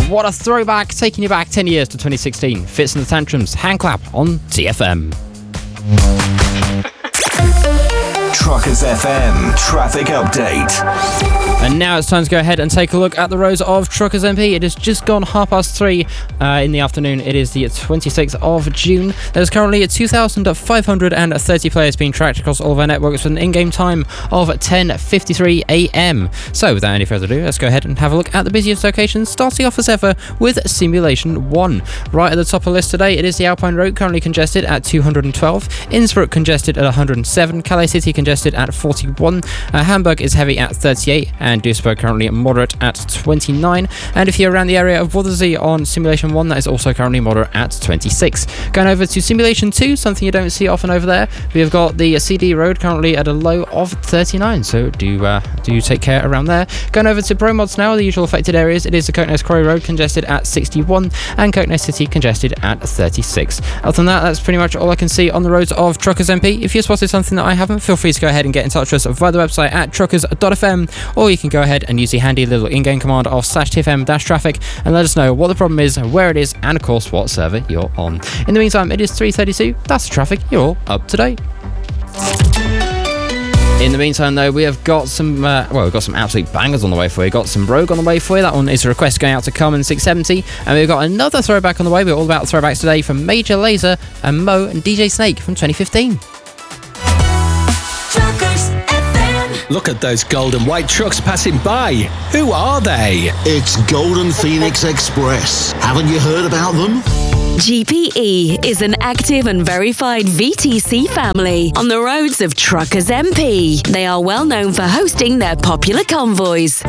What a throwback, taking you back 10 years to 2016. Fitz and the Tantrums, Hand Clap on TFM. Truckers FM Traffic Update. And now it's time to go ahead and take a look at the roads of Truckers MP. It has just gone 3:30 in the afternoon. It is the 26th of June. There's currently 2,530 players being tracked across all of our networks with an in-game time of 10:53 a.m. So without any further ado, let's go ahead and have a look at the busiest locations, starting off as ever with Simulation 1. Right at the top of the list today, it is the Alpine Road, currently congested at 212, Innsbruck congested at 107, Calais City congested at 41, Hamburg is heavy at 38, and Duisburg currently moderate at 29. And if you're around the area of Wörthersee on Simulation 1, that is also currently moderate at 26. Going over to Simulation 2, something you don't see often over there, we've got the CD Road currently at a low of 39, so do take care around there. Going over to Bromods now, the usual affected areas, it is the Kirkness Quarry Road congested at 61, and Kirkness City congested at 36. Other than that, that's pretty much all I can see on the roads of Truckers MP. If you spotted something that I haven't, feel free to go ahead and get in touch with us via the website at truckers.fm, or you can go ahead and use the handy little in-game command of /tfm-traffic and let us know what the problem is, where it is, and of course what server you're on. In the meantime, it is 3:32, that's the traffic, you're all up to date. In the meantime, though, we have got some, we've got some absolute bangers on the way for you. We've got some Rogue on the way for you. That one is a request going out to Carmen 670. And we've got another throwback on the way. We're all about throwbacks today from Major Lazer and Mo and DJ Snake from 2015. Look at those golden white trucks passing by. Who are they? It's Golden Phoenix Express. Haven't you heard about them? GPE is an active and verified VTC family on the roads of Truckers MP. They are well known for hosting their popular convoys.